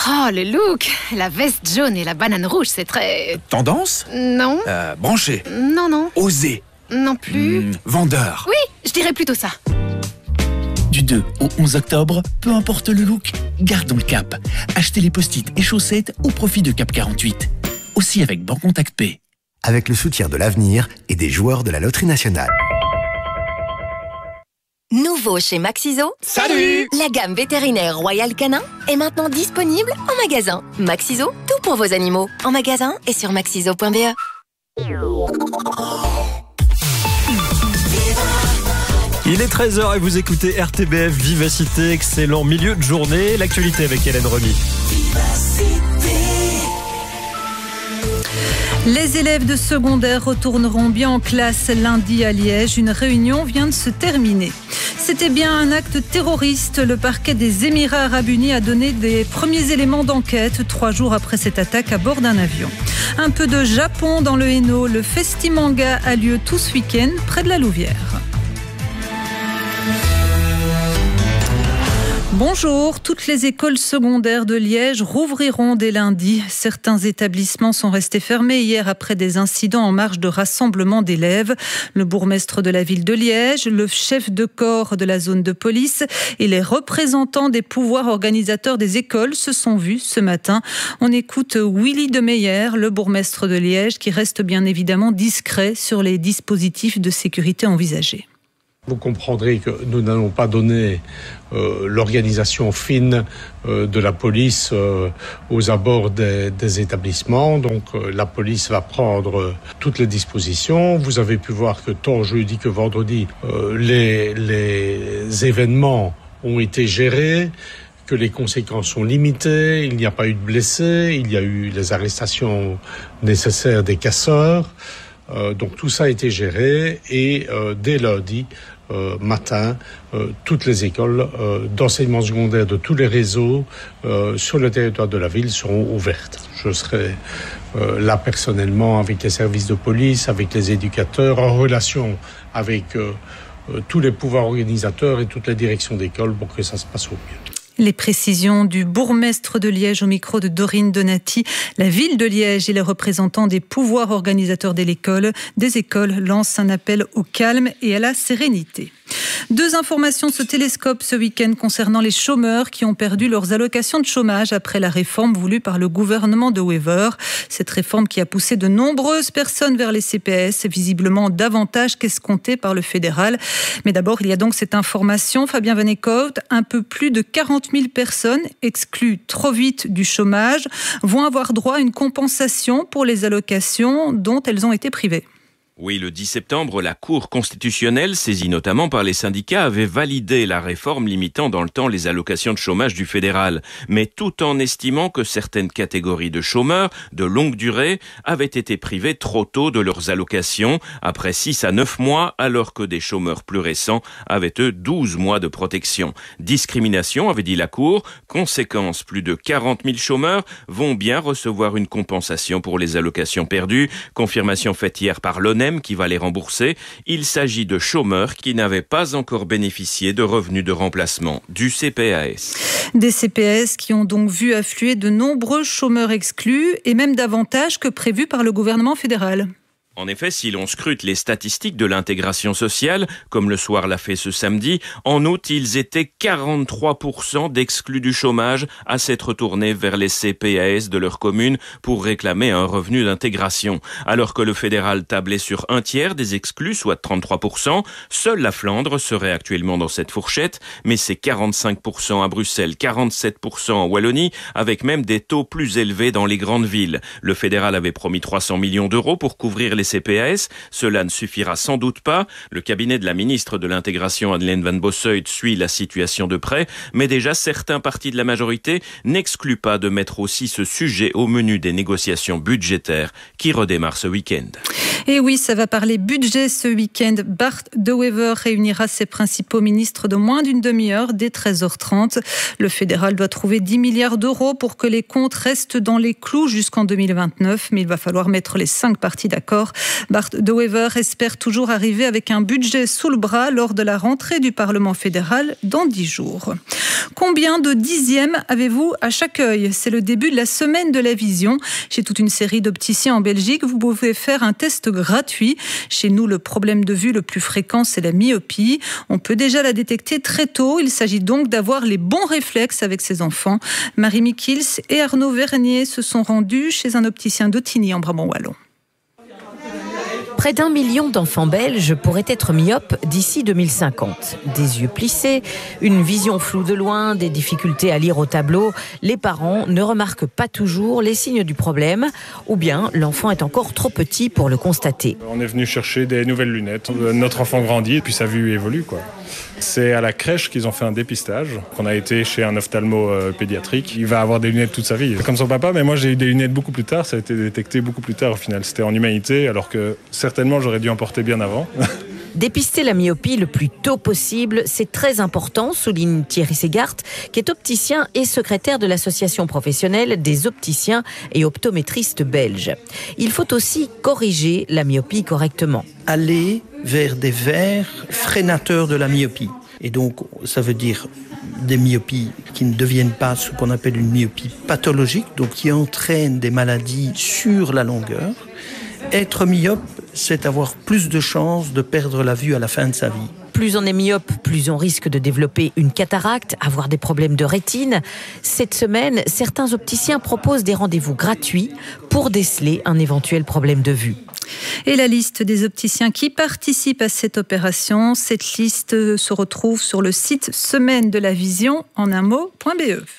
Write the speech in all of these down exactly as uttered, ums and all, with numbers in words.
Oh, le look! La veste jaune et la banane rouge, c'est très... Tendance? Non. Euh, branché? Non, non. Osé? Non plus. Mmh, vendeur? Oui, je dirais plutôt ça. Du deux au onze octobre, peu importe le look, gardons le cap. Achetez les post-it et chaussettes au profit de Cap quarante-huit. Aussi avec Bancontact Pay. Avec le soutien de l'avenir et des joueurs de la Loterie Nationale. Nouveau chez Maxiso. Salut! La gamme vétérinaire Royal Canin est maintenant disponible en magasin. Maxiso, tout pour vos animaux. En magasin et sur maxiso point b e. Il est treize heures et vous écoutez R T B F Vivacité. Excellent milieu de journée. L'actualité avec Hélène Remy. Les élèves de secondaire retourneront bien en classe lundi à Liège. Une réunion vient de se terminer. C'était bien un acte terroriste. Le parquet des Émirats Arabes Unis a donné des premiers éléments d'enquête trois jours après cette attaque à bord d'un avion. Un peu de Japon dans le Hainaut. Le Festimanga a lieu tout ce week-end près de la Louvière. Bonjour, toutes les écoles secondaires de Liège rouvriront dès lundi. Certains établissements sont restés fermés hier après des incidents en marge de rassemblement d'élèves. Le bourgmestre de la ville de Liège, le chef de corps de la zone de police et les représentants des pouvoirs organisateurs des écoles se sont vus ce matin. On écoute Willy de Meyer, le bourgmestre de Liège, qui reste bien évidemment discret sur les dispositifs de sécurité envisagés. Vous comprendrez que nous n'allons pas donner euh, l'organisation fine euh, de la police euh, aux abords des, des établissements. Donc euh, la police va prendre euh, toutes les dispositions. Vous avez pu voir que tant jeudi que vendredi, euh, les, les événements ont été gérés, que les conséquences sont limitées. Il n'y a pas eu de blessés, il y a eu les arrestations nécessaires des casseurs. Euh, donc tout ça a été géré et euh, dès lundi euh, matin, euh, toutes les écoles euh, d'enseignement secondaire de tous les réseaux euh, sur le territoire de la ville seront ouvertes. Je serai euh, là personnellement avec les services de police, avec les éducateurs, en relation avec euh, euh, tous les pouvoirs organisateurs et toutes les directions d'école pour que ça se passe au mieux. Les précisions du bourgmestre de Liège au micro de Dorine Donati. La ville de Liège et les représentants des pouvoirs organisateurs de l'école, des écoles lancent un appel au calme et à la sérénité. Deux informations se télescopent ce week-end concernant les chômeurs qui ont perdu leurs allocations de chômage après la réforme voulue par le gouvernement de Wever. Cette réforme qui a poussé de nombreuses personnes vers les C P S, visiblement davantage qu'escompté par le fédéral. Mais d'abord, il y a donc cette information, Fabien Van Eekhout, un peu plus de quarante mille personnes exclues trop vite du chômage vont avoir droit à une compensation pour les allocations dont elles ont été privées. Oui, le dix septembre, la Cour constitutionnelle, saisie notamment par les syndicats, avait validé la réforme limitant dans le temps les allocations de chômage du fédéral, mais tout en estimant que certaines catégories de chômeurs de longue durée avaient été privées trop tôt de leurs allocations, après six à neuf mois, alors que des chômeurs plus récents avaient eux douze mois de protection. Discrimination, avait dit la Cour. Conséquence, plus de quarante mille chômeurs vont bien recevoir une compensation pour les allocations perdues. Confirmation faite hier par l'O N E M qui va les rembourser. Il s'agit de chômeurs qui n'avaient pas encore bénéficié de revenus de remplacement du C P A S. Des C P S qui ont donc vu affluer de nombreux chômeurs exclus et même davantage que prévu par le gouvernement fédéral. En effet, si l'on scrute les statistiques de l'intégration sociale, comme le Soir l'a fait ce samedi, en août, ils étaient quarante-trois pour cent d'exclus du chômage à s'être tournés vers les C P A S de leur commune pour réclamer un revenu d'intégration. Alors que le fédéral tablait sur un tiers des exclus, soit trente-trois pour cent, seule la Flandre serait actuellement dans cette fourchette, mais c'est quarante-cinq pour cent à Bruxelles, quarante-sept pour cent en Wallonie, avec même des taux plus élevés dans les grandes villes. Le fédéral avait promis trois cents millions d'euros pour couvrir les C P A S. Cela ne suffira sans doute pas. Le cabinet de la ministre de l'Intégration, Madeleine Van Bossuyt, suit la situation de près, mais déjà certains partis de la majorité n'excluent pas de mettre aussi ce sujet au menu des négociations budgétaires qui redémarrent ce week-end. Et oui, ça va parler budget ce week-end. Bart De Wever réunira ses principaux ministres de moins d'une demi-heure dès treize heures trente. Le fédéral doit trouver dix milliards d'euros pour que les comptes restent dans les clous jusqu'en deux mille vingt-neuf, mais il va falloir mettre les cinq parties d'accord. Bart De Wever espère toujours arriver avec un budget sous le bras lors de la rentrée du Parlement fédéral dans dix jours. Combien de dixièmes avez-vous à chaque œil ? C'est le début de la semaine de la vision. Chez toute une série d'opticiens en Belgique, vous pouvez faire un test gratuit. Chez nous, le problème de vue le plus fréquent, c'est la myopie. On peut déjà la détecter très tôt. Il s'agit donc d'avoir les bons réflexes avec ses enfants. Marie Mikils et Arnaud Vernier se sont rendus chez un opticien d'Ottigny en Brabant wallon. Près d'un million d'enfants belges pourraient être myopes d'ici deux mille cinquante. Des yeux plissés, une vision floue de loin, des difficultés à lire au tableau. Les parents ne remarquent pas toujours les signes du problème, ou bien l'enfant est encore trop petit pour le constater. On est venu chercher des nouvelles lunettes. Notre enfant grandit et puis sa vue évolue, quoi. C'est à la crèche qu'ils ont fait un dépistage. On a été chez un ophtalmo pédiatrique. Il va avoir des lunettes toute sa vie. Comme son papa, mais moi j'ai eu des lunettes beaucoup plus tard. Ça a été détecté beaucoup plus tard au final. C'était en humanité, alors que certainement j'aurais dû en porter bien avant. Dépister la myopie le plus tôt possible, c'est très important, souligne Thierry Segart, qui est opticien et secrétaire de l'association professionnelle des opticiens et optométristes belges. Il faut aussi corriger la myopie correctement. Aller vers des verres freinateurs de la myopie. Et donc, ça veut dire des myopies qui ne deviennent pas ce qu'on appelle une myopie pathologique, donc qui entraînent des maladies sur la longueur. Être myope, c'est avoir plus de chances de perdre la vue à la fin de sa vie. Plus on est myope, plus on risque de développer une cataracte, avoir des problèmes de rétine. Cette semaine, certains opticiens proposent des rendez-vous gratuits pour déceler un éventuel problème de vue. Et la liste des opticiens qui participent à cette opération, cette liste se retrouve sur le site semaine de la vision en un mot point b e.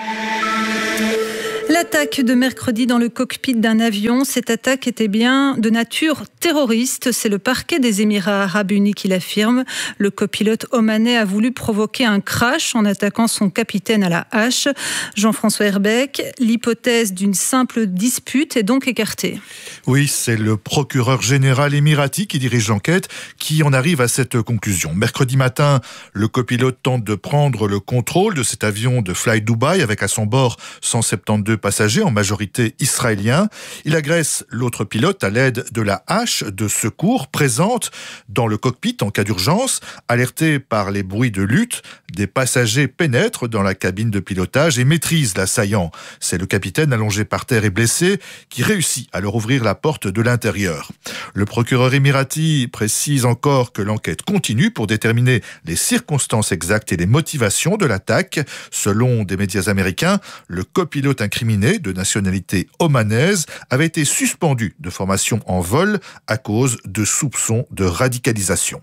L'attaque de mercredi dans le cockpit d'un avion, cette attaque était bien de nature terroriste. C'est le parquet des Émirats arabes unis qui l'affirme. Le copilote omanais a voulu provoquer un crash en attaquant son capitaine à la hache. Jean-François Herbeck, l'hypothèse d'une simple dispute est donc écartée. Oui, c'est le procureur général émirati qui dirige l'enquête qui en arrive à cette conclusion. Mercredi matin, le copilote tente de prendre le contrôle de cet avion de Fly Dubai avec à son bord cent soixante-douze passagers, en majorité israéliens. Il agresse l'autre pilote à l'aide de la hache de secours présente dans le cockpit en cas d'urgence. Alertés par les bruits de lutte, des passagers pénètrent dans la cabine de pilotage et maîtrisent l'assaillant. C'est le capitaine allongé par terre et blessé qui réussit à leur ouvrir la porte de l'intérieur. Le procureur émirati précise encore que l'enquête continue pour déterminer les circonstances exactes et les motivations de l'attaque. Selon des médias américains, le copilote incriminé de nationalité omanaise avait été suspendu de formation en vol à cause de soupçons de radicalisation.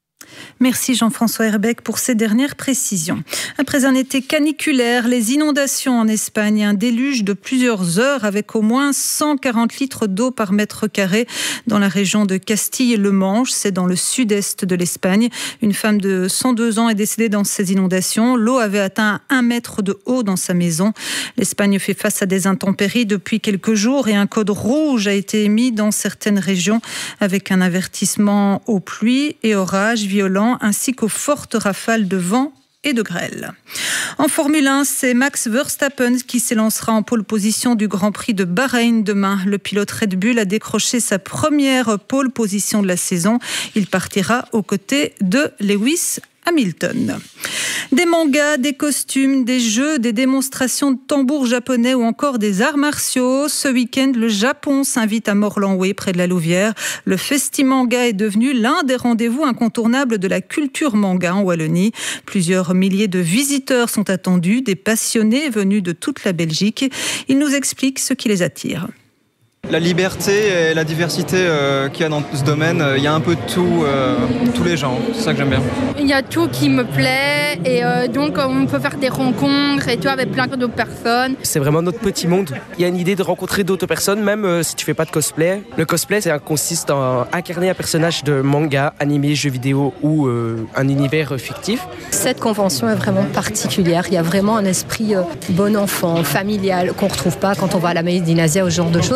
Merci Jean-François Herbeck pour ces dernières précisions. Après un été caniculaire, les inondations en Espagne, un déluge de plusieurs heures avec au moins cent quarante litres d'eau par mètre carré dans la région de Castille-Le Manche, c'est dans le sud-est de l'Espagne. Une femme de cent deux ans est décédée dans ces inondations. L'eau avait atteint un mètre de haut dans sa maison. L'Espagne fait face à des intempéries depuis quelques jours et un code rouge a été émis dans certaines régions avec un avertissement aux pluies et orages violents ainsi qu'aux fortes rafales de vent et de grêle. En Formule un, c'est Max Verstappen qui s'élancera en pole position du Grand Prix de Bahreïn demain. Le pilote Red Bull a décroché sa première pole position de la saison. Il partira aux côtés de Lewis Hamilton. Des mangas, des costumes, des jeux, des démonstrations de tambours japonais ou encore des arts martiaux. Ce week-end, le Japon s'invite à Morlanway, près de la Louvière. Le Festimanga est devenu l'un des rendez-vous incontournables de la culture manga en Wallonie. Plusieurs milliers de visiteurs sont attendus, des passionnés venus de toute la Belgique. Ils nous expliquent ce qui les attire. La liberté et la diversité euh, qu'il y a dans ce domaine, il y a un peu de tout, euh, tous les genres, c'est ça que j'aime bien. Il y a tout qui me plaît et euh, donc on peut faire des rencontres et tout avec plein d'autres personnes. C'est vraiment notre petit monde. Il y a une idée de rencontrer d'autres personnes, même euh, si tu fais pas de cosplay. Le cosplay, ça consiste en incarner un personnage de manga, animé, jeu vidéo ou euh, un univers fictif. Cette convention est vraiment particulière. Il y a vraiment un esprit euh, bon enfant, familial, qu'on retrouve pas quand on va à la Médine Asia ou ce genre de choses. C'était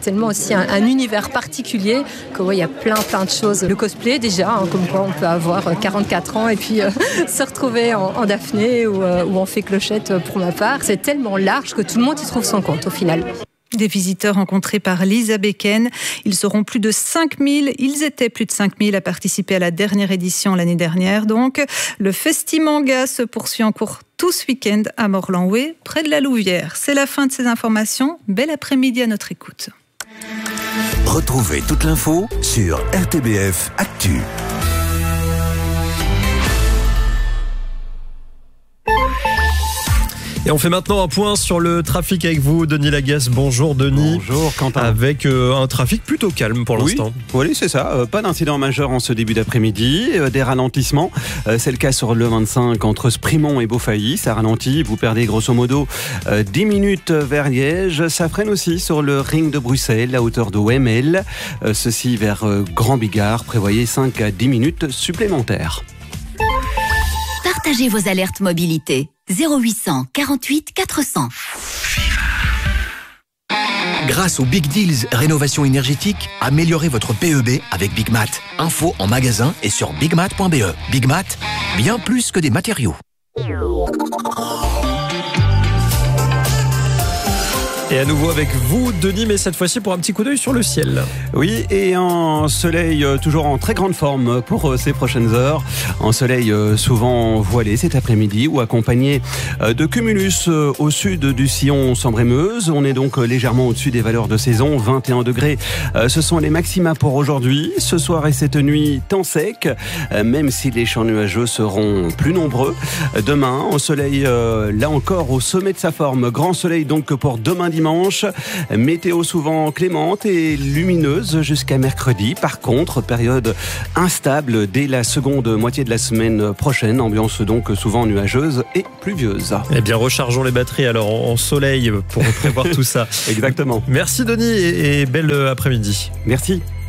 potentiellement aussi un, un univers particulier. Que, ouais, il y a plein plein de choses. Le cosplay déjà, hein, comme quoi on peut avoir quarante-quatre ans et puis euh, se retrouver en, en Daphné ou, euh, ou en fée Clochette pour ma part. C'est tellement large que tout le monde y trouve son compte au final. Des visiteurs rencontrés par Lisa Becken. Ils seront plus de cinq mille. Ils étaient plus de cinq mille à participer à la dernière édition l'année dernière. Donc, le Festimanga se poursuit en cours tout ce week-end à Morlanoué, près de la Louvière. C'est la fin de ces informations. Bel après-midi à notre écoute. Retrouvez toute l'info sur R T B F Actu. Et on fait maintenant un point sur le trafic avec vous, Denis Lagasse. Bonjour Denis. Bonjour Quentin. Avec euh, un trafic plutôt calme pour l'instant. Oui, oui c'est ça. Euh, pas d'incident majeur en ce début d'après-midi. Euh, des ralentissements. Euh, c'est le cas sur le vingt-cinq entre Sprimont et Beaufailly. Ça ralentit. Vous perdez grosso modo euh, dix minutes vers Liège. Ça freine aussi sur le ring de Bruxelles à hauteur de O M L. Euh, ceci vers euh, Grand Bigard. Prévoyez cinq à dix minutes supplémentaires. Partagez vos alertes mobilité. zéro huit cent quarante-huit quatre cents. Grâce aux Big Deals Rénovation énergétique, améliorez votre P E B avec Big Mat. Info en magasin et sur big mat point b e. Big Mat, bien plus que des matériaux. Et à nouveau avec vous, Denis, mais cette fois-ci pour un petit coup d'œil sur le ciel. Oui, et un soleil toujours en très grande forme pour ces prochaines heures. Un soleil souvent voilé cet après-midi ou accompagné de cumulus au sud du sillon Sambre-et-Meuse. On est donc légèrement au-dessus des valeurs de saison, vingt et un degrés. Ce sont les maxima pour aujourd'hui. Ce soir et cette nuit, temps sec, même si les champs nuageux seront plus nombreux. Demain, un soleil là encore au sommet de sa forme. Grand soleil donc pour demain dimanche. Dimanche, météo souvent clémente et lumineuse jusqu'à mercredi. Par contre, période instable dès la seconde moitié de la semaine prochaine. Ambiance donc souvent nuageuse et pluvieuse. Eh bien, rechargeons les batteries alors en soleil pour prévoir tout ça. Exactement. Merci Denis et bel après-midi. Merci.